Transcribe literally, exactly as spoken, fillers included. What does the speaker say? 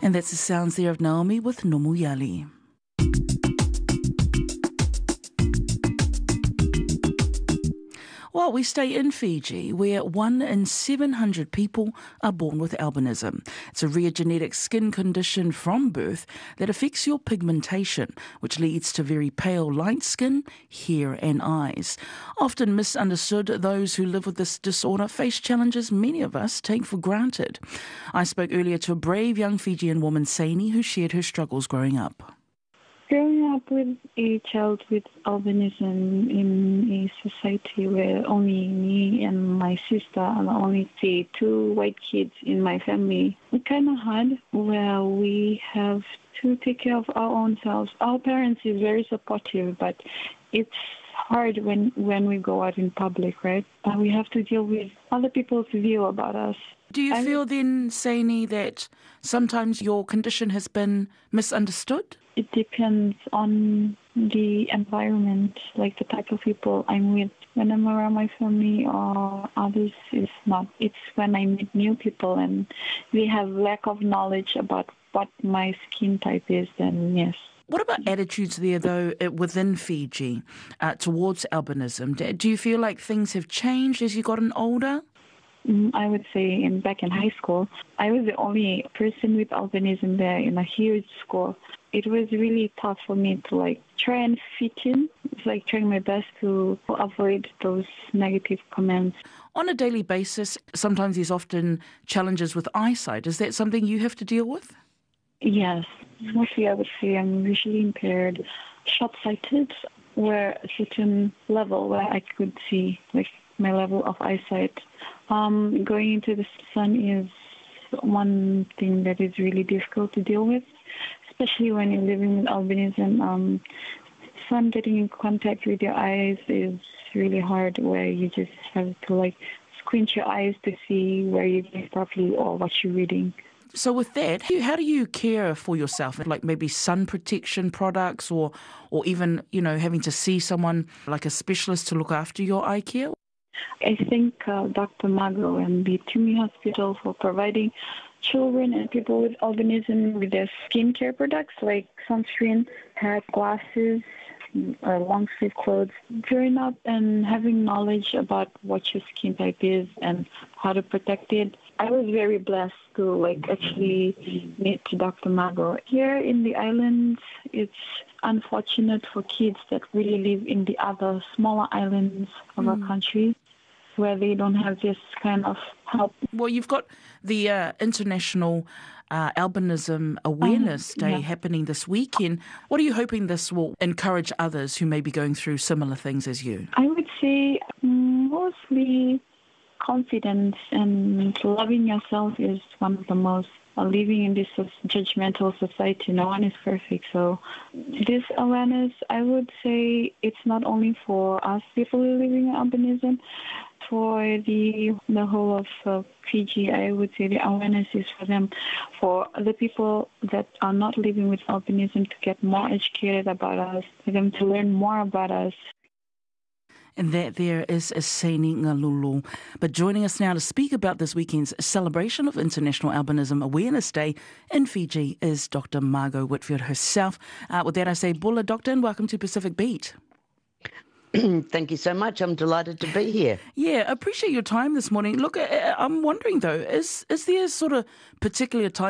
And that's the sounds there of Naomi with Nomuyali. Well, we stay in Fiji, where one in seven hundred people are born with albinism. It's a rare genetic skin condition from birth that affects your pigmentation, which leads to very pale light skin, hair and eyes. Often misunderstood, those who live with this disorder face challenges many of us take for granted. I spoke earlier to a brave young Fijian woman, Saini, who shared her struggles growing up. Growing up with a child with albinism in a society where only me and my sister are the only the two white kids in my family, it's kind of hard where we have to take care of our own selves. Our parents is very supportive, but it's hard when, when we go out in public, right? Uh, we have to deal with other people's view about us. Do you I, feel then, Saini, that sometimes your condition has been misunderstood? It depends on the environment, like the type of people I'm with. When I'm around my family or others, it's not. It's when I meet new people and we have lack of knowledge about what my skin type is, then yes. What about attitudes there, though, within Fiji uh, towards albinism? Do you feel like things have changed as you've gotten older? I would say in back in high school, I was the only person with albinism there in a huge school. It was really tough for me to like try and fit in. It's like trying my best to avoid those negative comments. On a daily basis, sometimes there's often challenges with eyesight. Is that something you have to deal with? Yes. Mostly I would say I'm visually impaired, short-sighted, where a certain level where I could see like my level of eyesight. Um, going into the sun is one thing that is really difficult to deal with, especially when you're living with albinism. Um, sun getting in contact with your eyes is really hard, where you just have to like squint your eyes to see where you're going properly or what you're reading. So with that, how do you care for yourself? Like maybe sun protection products or, or even, you know, having to see someone like a specialist to look after your eye care? I thank uh, Doctor Mago and the Tumi Hospital for providing children and people with albinism with their skincare products like sunscreen, hat, glasses, or long sleeve clothes. Growing up and having knowledge about what your skin type is and how to protect it, I was very blessed to like actually meet Doctor Mago. Here in the islands, it's unfortunate for kids that really live in the other smaller islands of mm. our country, where they don't have this kind of help. Well, you've got the uh, International uh, Albinism Awareness um, Day yeah. happening this weekend. What are you hoping this will encourage others who may be going through similar things as you? I would say mostly confidence and loving yourself is one of the most. Uh, living in this judgmental society, no one is perfect. So this awareness, I would say it's not only for us people living with albinism, for the the whole of uh, Fiji, I would say the awareness is for them, for the people that are not living with albinism to get more educated about us, for them to learn more about us. And that there is Saini Ngalulu. But joining us now to speak about this weekend's celebration of International Albinism Awareness Day in Fiji is Doctor Margot Whitfield herself. Uh, with that, I say, Bula, Doctor, and welcome to Pacific Beat. Thank you so much. I'm delighted to be here. Yeah, I appreciate your time this morning. Look, I'm wondering, though, is is there sort of particular time